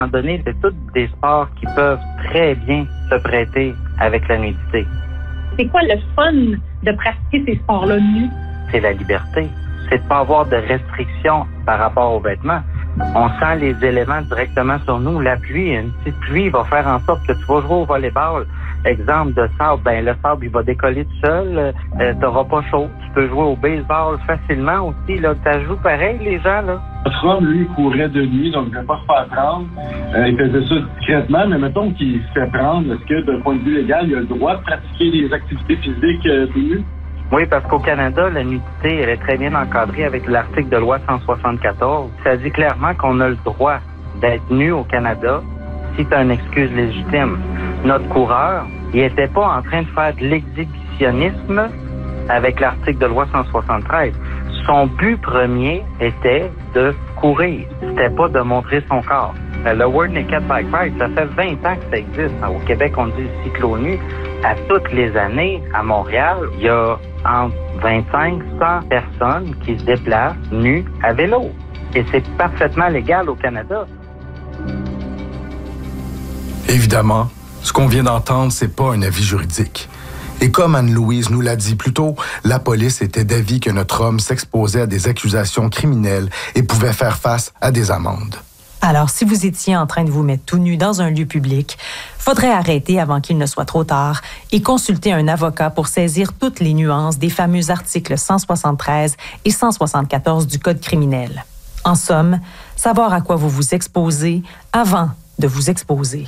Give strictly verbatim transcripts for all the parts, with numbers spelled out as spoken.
À un moment donné, c'est tous des sports qui peuvent très bien se prêter avec la nudité. C'est quoi le fun de pratiquer ces sports-là nus? C'est la liberté. C'est de ne pas avoir de restrictions par rapport aux vêtements. On sent les éléments directement sur nous. La pluie, une petite pluie va faire en sorte que tu vas jouer au volleyball. Exemple de sable, ben le sable, il va décoller tout seul. Euh, t'auras pas chaud. Tu peux jouer au baseball facilement aussi. Là, ça joue pareil, les gens, là. Notre homme, lui, courait de nuit, donc il ne devait pas se faire prendre. Euh, il faisait ça discrètement, mais mettons qu'il se fait prendre, est-ce que, d'un point de vue légal, il a le droit de pratiquer des activités physiques euh, de nuit? Oui, parce qu'au Canada, la nudité, elle est très bien encadrée avec l'article de loi cent soixante-quatorze. Ça dit clairement qu'on a le droit d'être nu au Canada si tu as une excuse légitime. Notre coureur, il était pas en train de faire de l'exhibitionnisme avec l'article de loi cent soixante-treize. Son but premier était de courir. C'était pas de montrer son corps. Le World Naked Bike Ride, ça fait vingt ans que ça existe. Au Québec, on dit le cyclo-nu. À toutes les années, à Montréal, il y a entre vingt-cinq cent personnes qui se déplacent nues à vélo. Et c'est parfaitement légal au Canada. Évidemment, ce qu'on vient d'entendre, c'est pas un avis juridique. Et comme Anne-Louise nous l'a dit plus tôt, la police était d'avis que notre homme s'exposait à des accusations criminelles et pouvait faire face à des amendes. Alors, si vous étiez en train de vous mettre tout nu dans un lieu public, faudrait arrêter avant qu'il ne soit trop tard et consulter un avocat pour saisir toutes les nuances des fameux articles cent soixante-treize et cent soixante-quatorze du Code criminel. En somme, savoir à quoi vous vous exposez avant de vous exposer.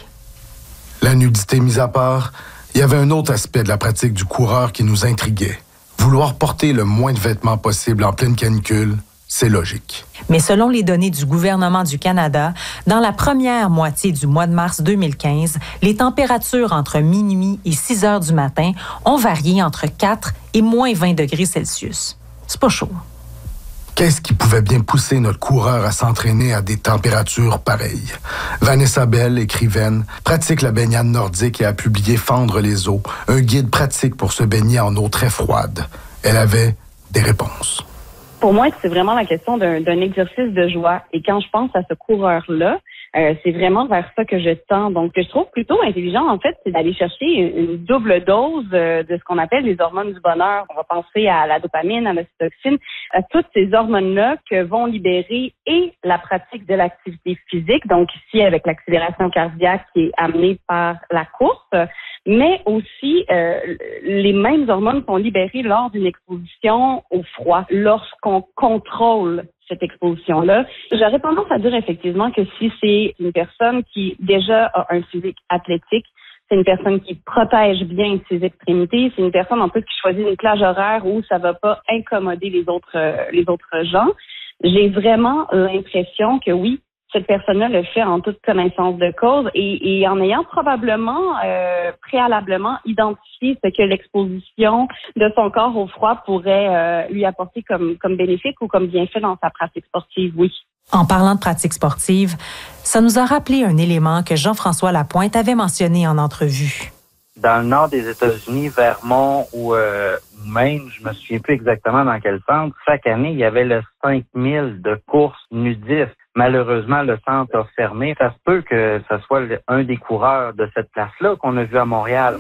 La nudité mise à part, il y avait un autre aspect de la pratique du coureur qui nous intriguait. Vouloir porter le moins de vêtements possible en pleine canicule, c'est logique. Mais selon les données du gouvernement du Canada, dans la première moitié du mois de mars deux mille quinze, les températures entre minuit et six heures du matin ont varié entre quatre et moins vingt degrés Celsius. C'est pas chaud. Qu'est-ce qui pouvait bien pousser notre coureur à s'entraîner à des températures pareilles? Vanessa Bell, écrivaine, pratique la baignade nordique et a publié Fendre les eaux, un guide pratique pour se baigner en eau très froide. Elle avait des réponses. Pour moi, c'est vraiment la question d'un, d'un exercice de joie. Et quand je pense à ce coureur-là, euh, c'est vraiment vers ça que je tends. Donc, ce que je trouve plutôt intelligent, en fait, c'est d'aller chercher une, une double dose euh, de ce qu'on appelle les hormones du bonheur. On va penser à la dopamine, à l'ocytocine, à toutes ces hormones-là que vont libérer et la pratique de l'activité physique, donc ici avec l'accélération cardiaque qui est amenée par la course, mais aussi euh, les mêmes hormones sont libérées lors d'une exposition au froid, lorsqu'on contrôle cette exposition-là. J'aurais tendance à dire effectivement que si c'est une personne qui déjà a un physique athlétique, c'est une personne qui protège bien ses extrémités, c'est une personne en plus qui choisit une plage horaire où ça va pas incommoder les autres euh, les autres gens. J'ai vraiment l'impression que oui, cette personne-là le fait en toute connaissance de cause et, et en ayant probablement euh, préalablement identifié ce que l'exposition de son corps au froid pourrait euh, lui apporter comme, comme bénéfice ou comme bienfait dans sa pratique sportive, oui. En parlant de pratique sportive, ça nous a rappelé un élément que Jean-François Lapointe avait mentionné en entrevue. Dans le nord des États-Unis, Vermont ou euh, Maine, je me souviens plus exactement dans quel centre, chaque année, il y avait le cinq mille de courses nudistes. Malheureusement, le centre a fermé. Ça se peut que ce soit un des coureurs de cette place-là qu'on a vu à Montréal.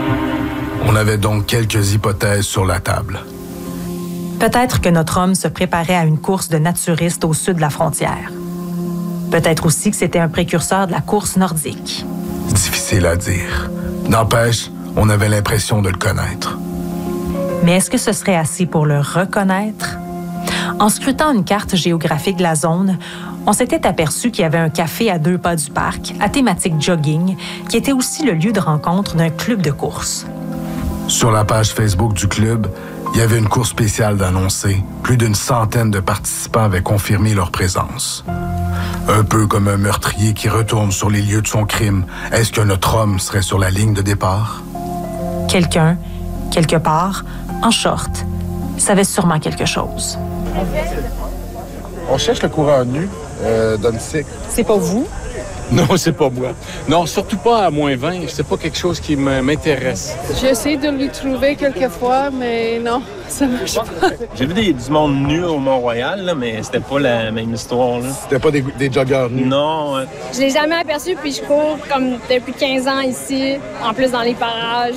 On avait donc quelques hypothèses sur la table. Peut-être que notre homme se préparait à une course de naturistes au sud de la frontière. Peut-être aussi que c'était un précurseur de la course nordique. Difficile à dire. N'empêche, on avait l'impression de le connaître. Mais est-ce que ce serait assez pour le reconnaître? En scrutant une carte géographique de la zone, on s'était aperçu qu'il y avait un café à deux pas du parc, à thématique jogging, qui était aussi le lieu de rencontre d'un club de course. Sur la page Facebook du club, il y avait une course spéciale d'annoncer. Plus d'une centaine de participants avaient confirmé leur présence. Un peu comme un meurtrier qui retourne sur les lieux de son crime, est-ce que notre homme serait sur la ligne de départ? Quelqu'un, quelque part, en short, savait sûrement quelque chose. On cherche le coureur nu euh, Donsick. C'est pas vous? Non, c'est pas moi. Non, surtout pas à moins vingt. C'est pas quelque chose qui m'intéresse. J'essaie de lui trouver quelquefois, mais non, ça marche pas. J'ai vu des, du monde nu au Mont-Royal, là, mais c'était pas la même histoire. Là. C'était pas des, des joggeurs nus? Non. Euh... Je l'ai jamais aperçu, puis je cours comme depuis quinze ans ici, en plus dans les parages.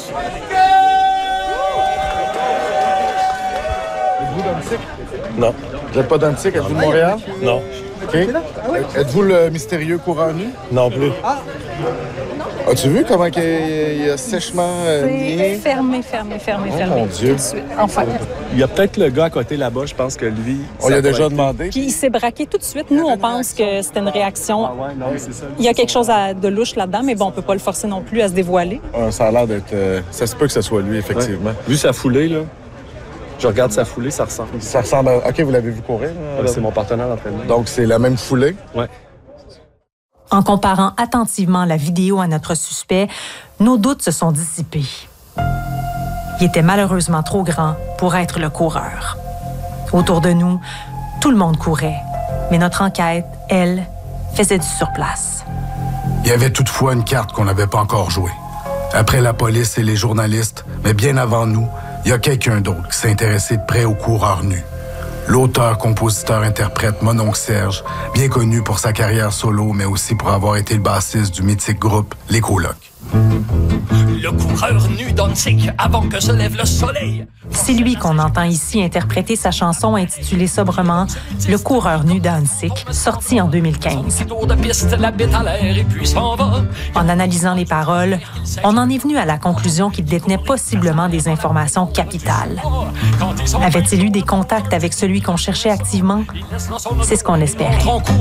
Êtes-vous Donsick? Non. Vous n'êtes pas Donsick? Êtes-vous de Montréal? Non. OK. Êtes-vous le mystérieux coureur nu? Non plus. As-tu vu comment il y a sèchement euh, nié? Fermé, fermé, fermé, oh, fermé. Mon Dieu. Enfin. Il y a peut-être le gars à côté là-bas, je pense que lui... On lui a déjà demandé. Puis il s'est braqué tout de suite. Nous, on pense que c'était une réaction. Ah ouais, non, c'est ça. Il y a quelque chose à, de louche là-dedans, mais bon, on peut pas le forcer non plus à se dévoiler. Ah, ça a l'air d'être... Euh, ça se peut que ce soit lui, effectivement. Ouais. Vu sa foulée, là, je regarde sa foulée, ça ressemble. Ça ressemble à... OK, vous l'avez vu courir? Ouais, c'est mon partenaire d'entraînement. Donc, c'est la même foulée? Oui. En comparant attentivement la vidéo à notre suspect, nos doutes se sont dissipés. Il était malheureusement trop grand pour être le coureur. Autour de nous, tout le monde courait, mais notre enquête, elle, faisait du surplace. Il y avait toutefois une carte qu'on n'avait pas encore jouée. Après la police et les journalistes, mais bien avant nous, il y a quelqu'un d'autre qui s'est intéressé de près aux coureurs nus. L'auteur, compositeur, interprète Mononcle Serge, bien connu pour sa carrière solo, mais aussi pour avoir été le bassiste du mythique groupe Les Colocs. Le coureur nu Donsick avant que se lève le soleil. C'est lui qu'on entend ici interpréter sa chanson intitulée sobrement « Le coureur nu Donsick », sortie en deux mille quinze. En analysant les paroles, on en est venu à la conclusion qu'il détenait possiblement des informations capitales. Avait-il eu des contacts avec celui qu'on cherchait activement? C'est ce qu'on espérait.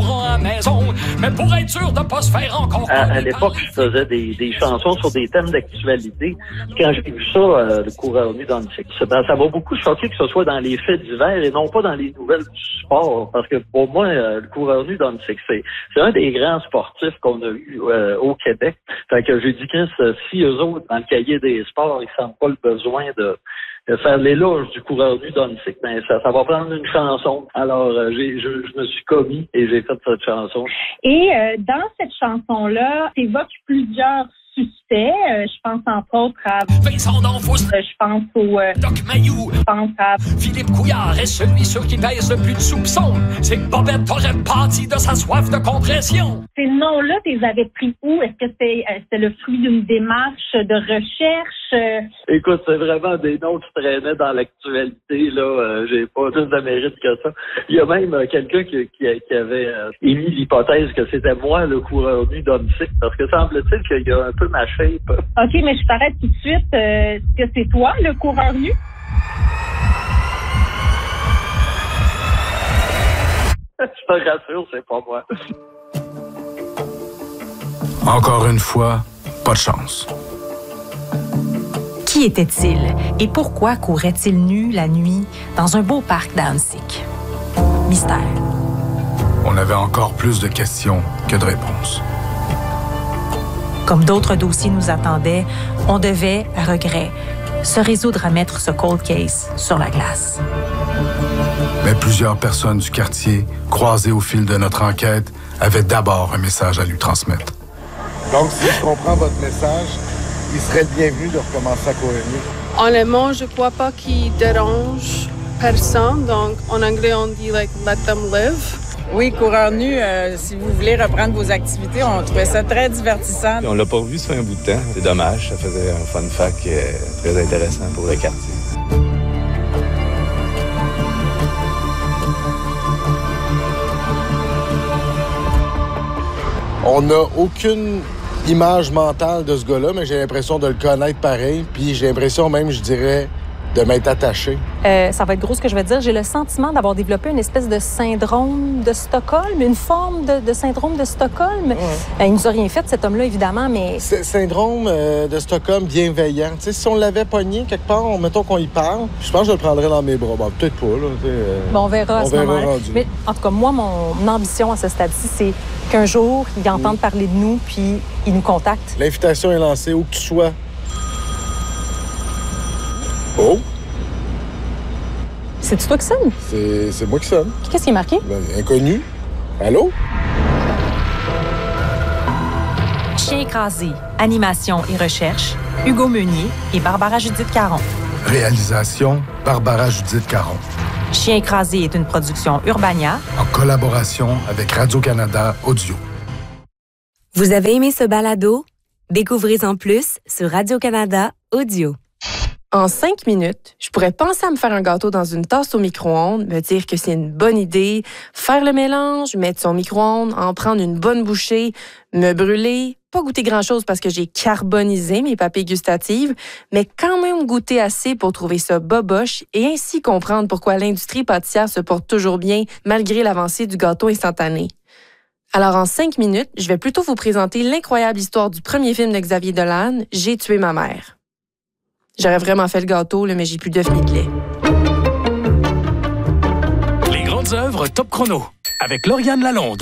À, à l'époque, je faisais des, des chansons sur des thèmes d'actualité. Quand j'ai vu ça, euh, le coureur nu Donsick, ben, ça m'a beaucoup choqué que ce soit dans les faits divers et non pas dans les nouvelles du sport. Parce que pour moi, euh, le coureur nu Donsick, c'est, c'est un des grands sportifs qu'on a eu euh, au Québec. Fait que j'ai dit, Chris, si eux autres, dans le cahier des sports, ils sentent pas le besoin de de faire l'éloge du coureur nu Donsick, ben ça, ça va prendre une chanson. Alors, euh, j'ai, je, je me suis commis et j'ai fait cette chanson. Et euh, dans cette chanson-là, t'évoques plusieurs suspects. Euh, je pense entre autres à Vincent D'Anfos, euh, je pense au euh, Doc Mayou, je pense à Philippe Couillard est celui sur qui pèse le plus de soupçons. C'est que Bobette aurait pâti de sa soif de compression. Ces noms-là, tu les avais pris où? Est-ce que c'est, euh, c'est le fruit d'une démarche de recherche? Euh... Écoute, c'est vraiment des noms qui traînaient dans l'actualité, là. Euh, j'ai pas plus de mérite que ça. Il y a même euh, quelqu'un qui, qui, qui avait euh, émis l'hypothèse que c'était moi, le coureur nu Donsick, parce que semble-t-il qu'il y a un peu ma shape. OK, mais je t'arrête tout de suite. Euh, est-ce que c'est toi, le coureur nu? Je te rassure, c'est pas moi. Encore une fois, pas de chance. Qui était-il et pourquoi courait-il nu la nuit dans un beau parc d'Annecy? Mystère. On avait encore plus de questions que de réponses. Comme d'autres dossiers nous attendaient, on devait, à regret, se résoudre à mettre ce cold case sur la glace. Mais plusieurs personnes du quartier, croisées au fil de notre enquête, avaient d'abord un message à lui transmettre. Donc, si je comprends votre message, il serait le bienvenu de recommencer à courir nu. Honnêtement, je crois pas qu'il dérange personne. Donc, en anglais, on dit like let them live. Oui, coureur nu, euh, si vous voulez reprendre vos activités, on trouvait ça très divertissant. On l'a pas vu ça fait un bout de temps. C'est dommage, ça faisait un fun fact euh, très intéressant pour le quartier. On n'a aucune image mentale de ce gars-là, mais j'ai l'impression de le connaître pareil. Puis j'ai l'impression même, je dirais, de m'être attaché. Euh, ça va être gros ce que je vais dire. J'ai le sentiment d'avoir développé une espèce de syndrome de Stockholm, une forme de, de syndrome de Stockholm. Ouais. Euh, il nous a rien fait, cet homme-là, évidemment, mais... C'est syndrome euh, de Stockholm bienveillant. Tu sais, si on l'avait pogné quelque part, on, mettons qu'on y parle, je pense que je le prendrais dans mes bras. Bon, peut-être pas, là. Euh, bon, on verra on à ce verra moment-là. rendu. Mais en tout cas, moi, mon ambition à ce stade-ci, c'est qu'un jour, il entende oui. parler de nous, puis il nous contacte. L'invitation est lancée où que tu sois. Oh! C'est-tu toi qui sonne? C'est, c'est moi qui sonne. Qu'est-ce qui est marqué? Ben, inconnu. Allô? Chien écrasé, animation et recherche, Hugo Meunier et Barbara Judith Caron. Réalisation, Barbara Judith Caron. Chien écrasé est une production Urbania en collaboration avec Radio-Canada Audio. Vous avez aimé ce balado? Découvrez-en plus sur Radio-Canada Audio. En cinq minutes, je pourrais penser à me faire un gâteau dans une tasse au micro-ondes, me dire que c'est une bonne idée, faire le mélange, mettre son micro-ondes, en prendre une bonne bouchée, me brûler, pas goûter grand-chose parce que j'ai carbonisé mes papilles gustatives, mais quand même goûter assez pour trouver ça boboche et ainsi comprendre pourquoi l'industrie pâtissière se porte toujours bien malgré l'avancée du gâteau instantané. Alors, en cinq minutes, je vais plutôt vous présenter l'incroyable histoire du premier film de Xavier Dolan, « J'ai tué ma mère ». J'aurais vraiment fait le gâteau, là, mais j'ai plus d'œufs ni de lait. Les grandes œuvres Top Chrono, avec Lauriane Lalonde.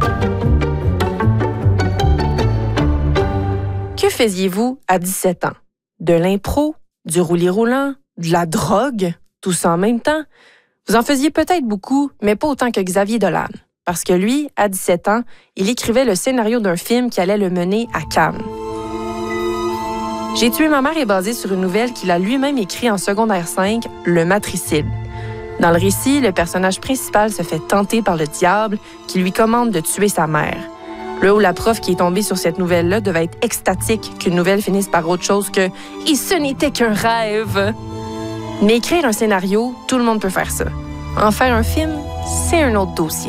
Que faisiez-vous à dix-sept ans? De l'impro, du roulis-roulant, de la drogue, tout ça en même temps? Vous en faisiez peut-être beaucoup, mais pas autant que Xavier Dolan. Parce que lui, à dix-sept ans, il écrivait le scénario d'un film qui allait le mener à Cannes. J'ai tué ma mère est basé sur une nouvelle qu'il a lui-même écrite en secondaire cinq, Le Matricide. Dans le récit, le personnage principal se fait tenter par le diable qui lui commande de tuer sa mère. Le ou la prof qui est tombée sur cette nouvelle-là devait être extatique qu'une nouvelle finisse par autre chose que « Et ce n'était qu'un rêve ». Mais écrire un scénario, tout le monde peut faire ça. En faire un film, c'est un autre dossier.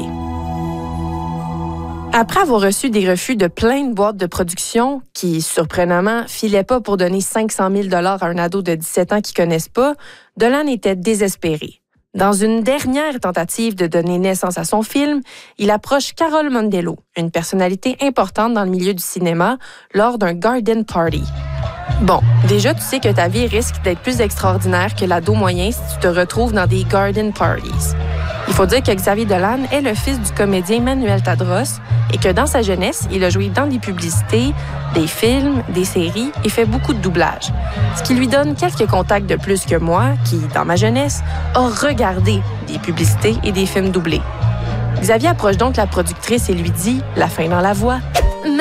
Après avoir reçu des refus de plein de boîtes de production qui, surprenamment, filaient pas pour donner cinq cent mille dollars à un ado de dix-sept ans qu'ils connaissent pas, Dolan était désespéré. Dans une dernière tentative de donner naissance à son film, il approche Carol Mondello, une personnalité importante dans le milieu du cinéma, lors d'un garden party. Bon, déjà, tu sais que ta vie risque d'être plus extraordinaire que l'ado moyen si tu te retrouves dans des garden parties. Il faut dire que Xavier Dolan est le fils du comédien Manuel Tadros et que dans sa jeunesse, il a joué dans des publicités, des films, des séries et fait beaucoup de doublage. Ce qui lui donne quelques contacts de plus que moi, qui, dans ma jeunesse, a regardé des publicités et des films doublés. Xavier approche donc la productrice et lui dit « La fin dans la voix ».